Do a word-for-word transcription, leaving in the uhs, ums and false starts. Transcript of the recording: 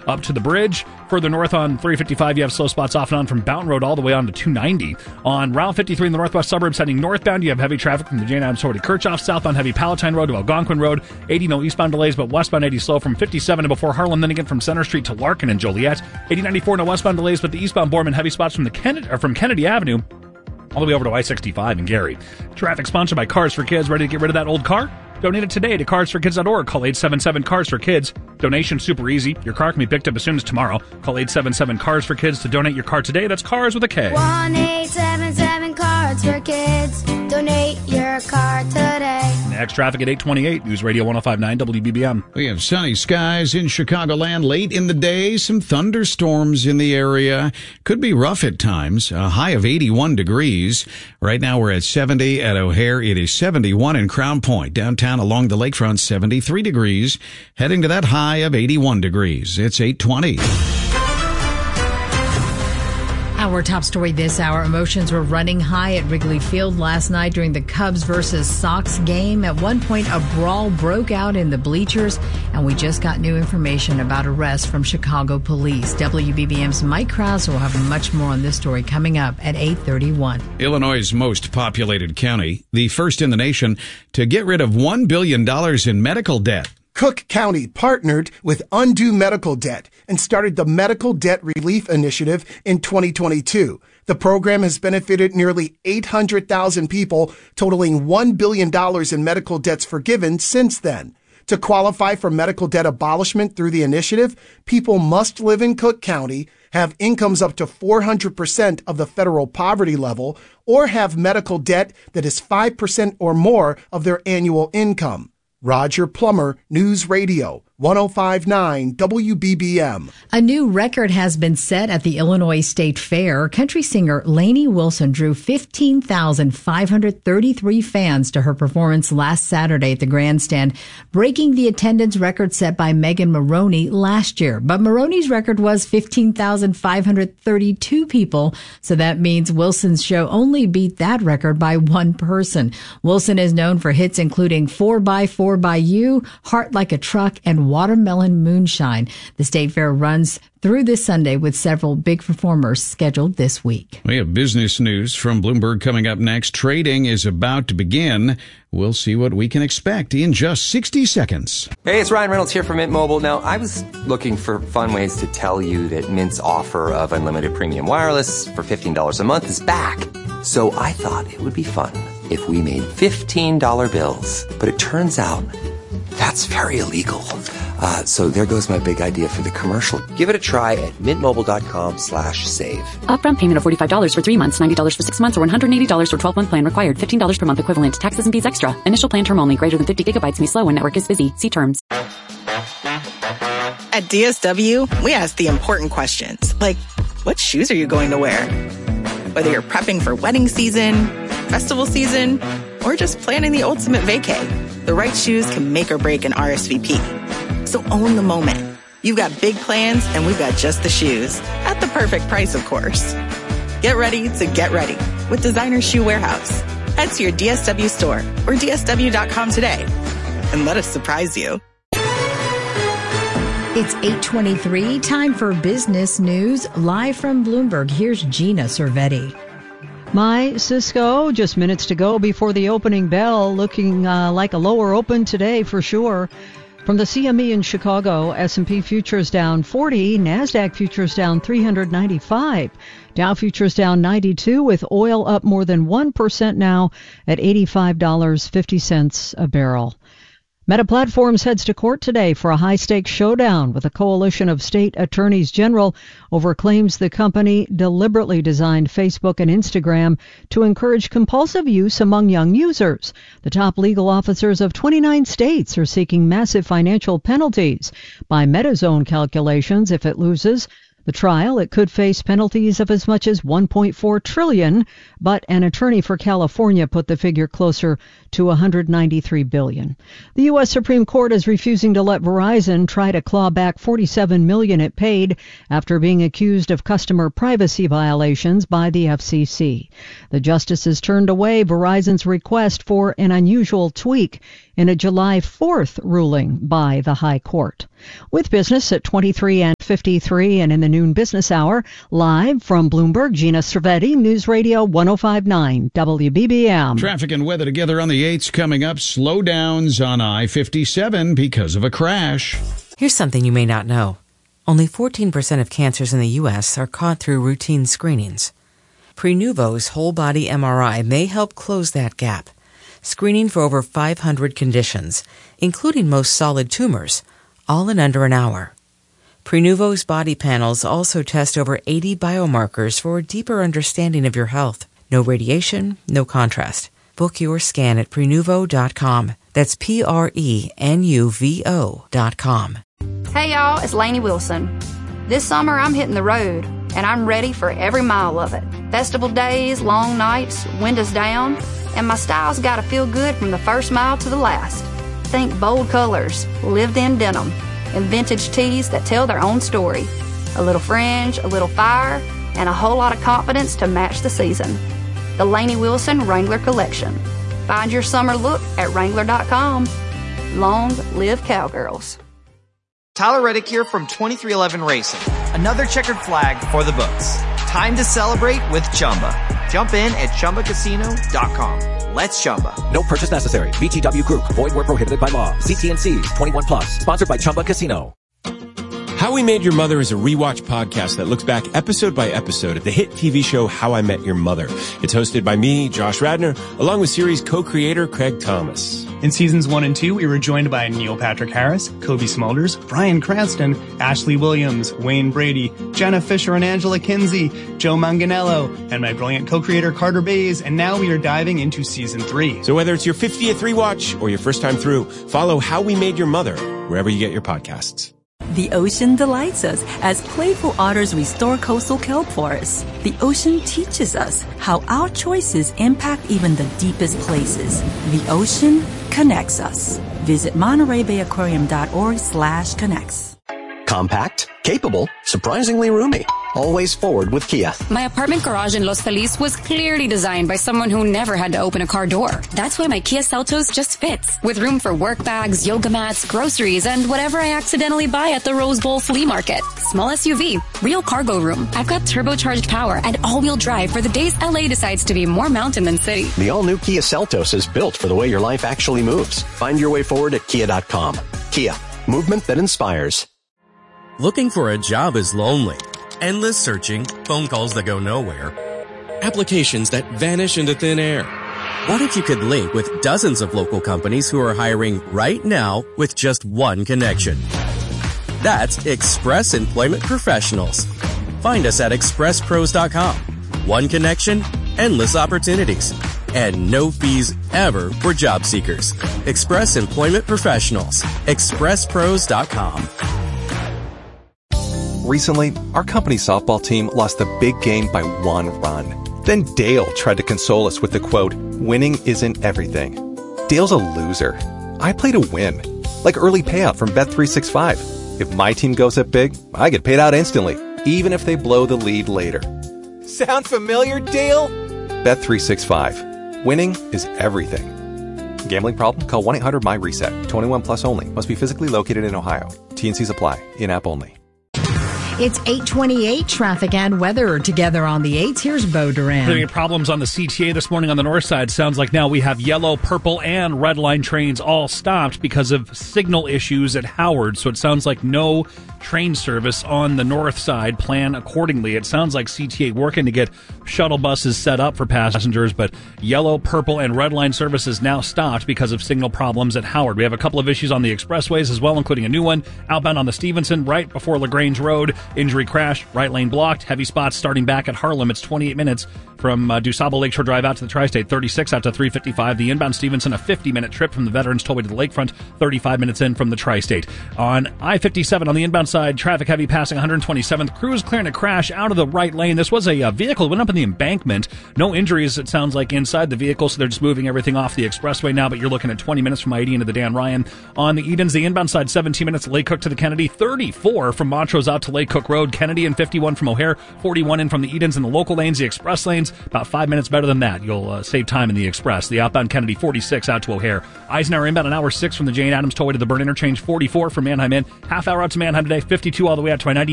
up to the bridge. Further north on three fifty-five, you have slow spots off and on from Bounton Road all the way on to two ninety. On Route fifty-three in the northwest suburbs heading northbound, you have heavy traffic from the Jane Addams Road to Kirchhoff. Southbound heavy Palatine Road to Algonquin Road. eighty no eastbound delays, but westbound eighty slow from fifty-seven to before Harlem, then again from Center Street to Larkin and Joliet. eighty ninety-four no westbound delays, but the eastbound Borman heavy spots from the Kennedy, or from Kennedy Avenue all the way over to I sixty-five in Gary. Traffic sponsored by Cars for Kids. Ready to get rid of that old car? Donate it today to cars for kids dot org. Call eight seven seven, C A R S for kids. Donation super easy. Your car can be picked up as soon as tomorrow. Call eight seven seven, C A R S for kids to donate your car today. That's cars with a K. one eight seven seven, C A R S for kids. Donate your car today. Next, traffic at eight twenty-eight. News Radio one oh five point nine W B B M. We have sunny skies in Chicagoland late in the day. Some thunderstorms in the area. Could be rough at times. A high of eighty-one degrees. Right now we're at seventy at O'Hare. It is seventy-one in Crown Point. Downtown along the lakefront, seventy-three degrees. Heading to that high of eighty-one degrees. It's eight twenty. Our top story this hour, emotions were running high at Wrigley Field last night during the Cubs versus Sox game. At one point, a brawl broke out in the bleachers, and we just got new information about arrests from Chicago police. W B B M's Mike Krause will have much more on this story coming up at eight thirty-one. Illinois' most populated county, the first in the nation to get rid of one billion dollars in medical debt. Cook County partnered with Undo Medical Debt and started the Medical Debt Relief Initiative in twenty twenty-two. The program has benefited nearly eight hundred thousand people, totaling one billion dollars in medical debts forgiven since then. To qualify for medical debt abolishment through the initiative, people must live in Cook County, have incomes up to four hundred percent of the federal poverty level, or have medical debt that is five percent or more of their annual income. Roger Plummer, News Radio, one oh five point nine W B B M. A new record has been set at the Illinois State Fair. Country singer Lainey Wilson drew fifteen thousand five hundred thirty-three fans to her performance last Saturday at the grandstand, breaking the attendance record set by Megan Maroney last year. But Maroney's record was fifteen thousand five hundred thirty-two people, so that means Wilson's show only beat that record by one person. Wilson is known for hits including four by four by You, Heart Like a Truck, and Watermelon Moonshine. The State Fair runs through this Sunday with several big performers scheduled this week. We have business news from Bloomberg coming up next. Trading is about to begin. We'll see what we can expect in just sixty seconds. Hey, it's Ryan Reynolds here from Mint Mobile. Now, I was looking for fun ways to tell you that Mint's offer of unlimited premium wireless for fifteen dollars a month is back. So I thought it would be fun if we made fifteen dollar bills. But it turns out that's very illegal. Uh, so there goes my big idea for the commercial. Give it a try at mintmobile.com slash save. Upfront payment of forty-five dollars for three months, ninety dollars for six months, or one hundred eighty dollars for twelve-month plan required. fifteen dollars per month equivalent. Taxes and fees extra. Initial plan term only. Greater than fifty gigabytes may slow when network is busy. See terms. At D S W, we ask the important questions, like, what shoes are you going to wear? Whether you're prepping for wedding season, festival season, or just planning the ultimate vacay, the right shoes can make or break an R S V P. So own the moment. You've got big plans, and we've got just the shoes. At the perfect price, of course. Get ready to get ready with Designer Shoe Warehouse. Head to your D S W store or D S W dot com today and let us surprise you. It's eight twenty-three, time for business news. Live from Bloomberg, here's Gina Cervetti. My Cisco, just minutes to go before the opening bell, looking uh, like a lower open today for sure. From the C M E in Chicago, S and P futures down forty, NASDAQ futures down three hundred ninety-five, Dow futures down ninety-two, with oil up more than one percent now at eighty-five dollars and fifty cents a barrel. Meta Platforms heads to court today for a high-stakes showdown with a coalition of state attorneys general over claims the company deliberately designed Facebook and Instagram to encourage compulsive use among young users. The top legal officers of twenty-nine states are seeking massive financial penalties. By Meta's own calculations, if it loses the trial, it could face penalties of as much as one point four trillion dollars, but an attorney for California put the figure closer to one hundred ninety-three billion dollars. The U S Supreme Court is refusing to let Verizon try to claw back forty-seven million dollars it paid after being accused of customer privacy violations by the F C C. The justices turned away Verizon's request for an unusual tweak in a July fourth ruling by the High Court. With business at twenty-three and fifty-three and in the noon business hour, live from Bloomberg, Gina Cervetti, News Radio one oh five point nine W B B M. Traffic and weather together on the eights coming up. Slowdowns on I fifty-seven because of a crash. Here's something you may not know. Only fourteen percent of cancers in the U S are caught through routine screenings. Prenuvo's whole-body M R I may help close that gap, screening for over five hundred conditions, including most solid tumors, all in under an hour. Prenuvo's body panels also test over eighty biomarkers for a deeper understanding of your health. No radiation, no contrast. Book your scan at Prenuvo dot com. That's P R E N U V O dot com. Hey y'all, it's Lainey Wilson. This summer I'm hitting the road, and I'm ready for every mile of it. Festival days, long nights, windows down, and my style's gotta feel good from the first mile to the last. Think bold colors, lived-in denim, and vintage tees that tell their own story. A little fringe, a little fire, and a whole lot of confidence to match the season. The Lainey Wilson Wrangler Collection. Find your summer look at Wrangler dot com. Long live Cowgirls. Tyler Reddick here from twenty-three eleven Racing. Another checkered flag for the books. Time to celebrate with Chumba. Jump in at Chumba Casino dot com. Let's Chumba. No purchase necessary. V G W Group. Void where prohibited by law. See T and C's. twenty-one plus. Sponsored by Chumba Casino. How We Made Your Mother is a rewatch podcast that looks back episode by episode at the hit T V show How I Met Your Mother. It's hosted by me, Josh Radnor, along with series co-creator Craig Thomas. In seasons one and two, we were joined by Neil Patrick Harris, Kobe Smulders, Bryan Cranston, Ashley Williams, Wayne Brady, Jenna Fisher and Angela Kinsey, Joe Manganiello, and my brilliant co-creator Carter Bays, and now we are diving into season three. So whether it's your fiftieth rewatch or your first time through, follow How We Made Your Mother wherever you get your podcasts. The ocean delights us as playful otters restore coastal kelp forests. The ocean teaches us how our choices impact even the deepest places. The ocean connects us. Visit Monterey Bay Aquarium dot org slash connects. Compact, capable, surprisingly roomy. Always forward with Kia. My apartment garage in Los Feliz was clearly designed by someone who never had to open a car door. That's why my Kia Seltos just fits, with room for work bags, yoga mats, groceries, and whatever I accidentally buy at the Rose Bowl flea market. Small S U V, real cargo room. I've got turbocharged power and all-wheel drive for the days L A decides to be more mountain than city. The all-new Kia Seltos is built for the way your life actually moves. Find your way forward at Kia dot com. Kia, movement that inspires. Looking for a job is lonely. Endless searching, phone calls that go nowhere, applications that vanish into thin air. What if you could link with dozens of local companies who are hiring right now with just one connection? That's Express Employment Professionals. Find us at express pros dot com. One connection, endless opportunities, and no fees ever for job seekers. Express Employment Professionals. express pros dot com. Recently, our company softball team lost a big game by one run. Then Dale tried to console us with the quote, "Winning isn't everything." Dale's a loser. I play to win. Like early payout from Bet three sixty-five. If my team goes up big, I get paid out instantly, even if they blow the lead later. Sound familiar, Dale? Bet three sixty-five. Winning is everything. Gambling problem? Call one eight hundred M Y reset. twenty-one plus only. Must be physically located in Ohio. T and C's apply. In-app only. It's eight twenty-eight, traffic and weather together on the eights. Here's Bo Duran. Having problems on the C T A this morning on the north side. Sounds like now we have yellow, purple, and red line trains all stopped because of signal issues at Howard. So it sounds like no train service on the north side. Plan accordingly. It sounds like C T A working to get shuttle buses set up for passengers, but yellow, purple, and red line services now stopped because of signal problems at Howard. We have a couple of issues on the expressways as well, including a new one outbound on the Stevenson right before LaGrange Road. Injury crash, right lane blocked. Heavy spots starting back at Harlem. It's twenty-eight minutes from uh, DuSable Lakeshore Drive out to the Tri-State. thirty-six out to three fifty-five. The inbound Stevenson, a fifty-minute trip from the Veterans Tollway to the Lakefront. thirty-five minutes in from the Tri-State. On I fifty-seven on the inbound side, traffic heavy passing one twenty-seventh. Crews clearing a crash out of the right lane. This was a uh, vehicle that went up in the embankment. No injuries, it sounds like, inside the vehicle, so they're just moving everything off the expressway now, but you're looking at twenty minutes from I eighty into the Dan Ryan. On the Edens, the inbound side, seventeen minutes. Lake Cook to the Kennedy. thirty-four from Montrose out to Lake Cook. Cook Road, Kennedy and fifty-one from O'Hare, forty-one in from the Edens in the local lanes, the express lanes, about five minutes better than that. You'll uh, save time in the express. The outbound Kennedy, forty-six out to O'Hare. Eisenhower inbound an hour six from the Jane Addams tollway to the Burn Interchange, forty-four from Manheim in. Half hour out to Manheim today, fifty-two all the way out to I ninety.